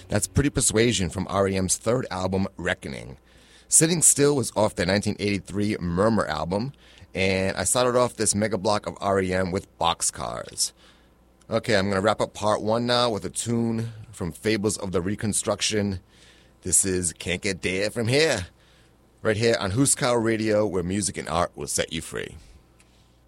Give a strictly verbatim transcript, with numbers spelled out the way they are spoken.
That's Pretty Persuasion from R E M's third album, Reckoning. Sitting Still was off their nineteen eighty-three Murmur album, and I started off this mega block of R E M with Boxcars. Okay, I'm going to wrap up part one now with a tune from Fables of the Reconstruction. This is Can't Get There From Here, right here on Huskow Radio, where music and art will set you free.